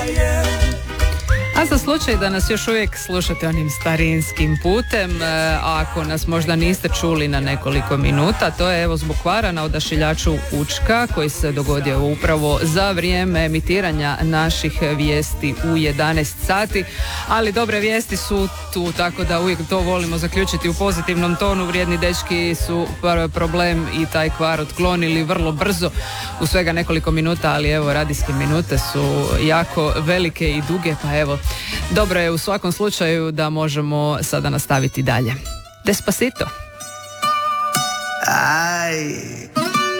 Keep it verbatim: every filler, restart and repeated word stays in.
A za slučaj da nas još uvijek slušate onim starinskim putem, a ako nas možda niste čuli na nekoliko minuta, to je evo zbog kvara na odašiljaču Učka koji se dogodio upravo za vrijeme emitiranja naših vijesti u jedanaest sati, ali dobre vijesti su tu, tako da uvijek to volimo zaključiti u pozitivnom tonu. Vrijedni dečki su problem i taj kvar otklonili vrlo brzo u svega nekoliko minuta, ali evo radijske minute su jako velike i duge, pa evo dobro je u svakom slučaju da možemo sada nastaviti dalje. Despacito. Ay.